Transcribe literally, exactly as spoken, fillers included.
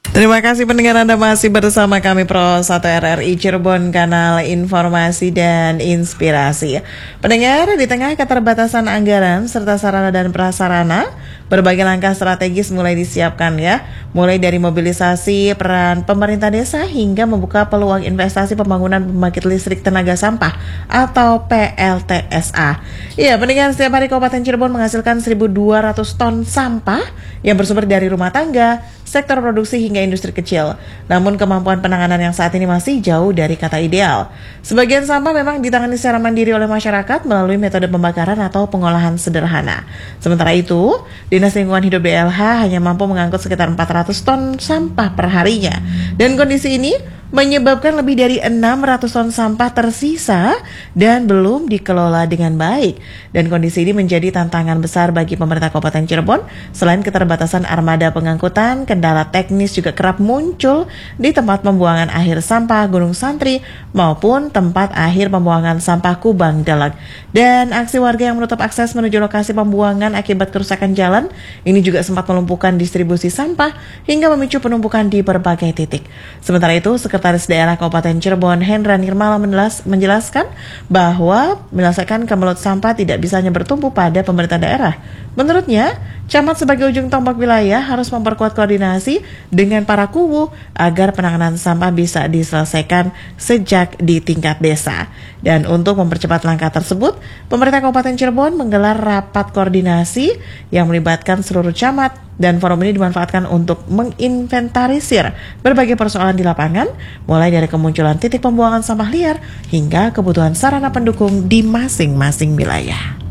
Terima kasih pendengar, Anda masih bersama kami Pro satu R R I Cirebon, kanal informasi dan inspirasi. Pendengar, di tengah keterbatasan anggaran serta sarana dan prasarana, berbagai langkah strategis mulai disiapkan ya. Mulai dari mobilisasi peran pemerintah desa hingga membuka peluang investasi pembangunan pembangkit listrik tenaga sampah atau P L T S A. Iya, pendengar, setiap hari Kabupaten Cirebon menghasilkan seribu dua ratus ton sampah yang bersumber dari rumah tangga, sektor produksi hingga industri kecil. Namun kemampuan penanganan yang saat ini masih jauh dari kata ideal. Sebagian sampah memang ditangani secara mandiri oleh masyarakat melalui metode pembakaran atau pengolahan sederhana. Sementara itu, Dinas Lingkungan Hidup D L H hanya mampu mengangkut sekitar empat ratus ton sampah per harinya. Dan kondisi ini menyebabkan lebih dari enam ratus ton sampah tersisa dan belum dikelola dengan baik. Dan kondisi ini menjadi tantangan besar bagi pemerintah Kabupaten Cirebon. Selain keterbatasan armada pengangkutan, kendala teknis juga kerap muncul di tempat pembuangan akhir sampah Gunung Santri maupun tempat akhir pembuangan sampah Kubang Dalag. Dan aksi warga yang menutup akses menuju lokasi pembuangan akibat kerusakan jalan ini juga sempat melumpuhkan distribusi sampah hingga memicu penumpukan di berbagai titik. Sementara itu, Sekretaris Daerah Kabupaten Cirebon Hendra Nirmala menjelaskan bahwa menyelesaikan kemelut sampah tidak bisa hanya bertumpu pada pemerintah daerah. Menurutnya, camat sebagai ujung tombak wilayah harus memperkuat koordinasi dengan para kubu agar penanganan sampah bisa diselesaikan sejak di tingkat desa. Dan untuk mempercepat langkah tersebut, pemerintah Kabupaten Cirebon menggelar rapat koordinasi yang melibatkan seluruh camat, dan forum ini dimanfaatkan untuk menginventarisir berbagai persoalan di lapangan, mulai dari kemunculan titik pembuangan sampah liar hingga kebutuhan sarana pendukung di masing-masing wilayah.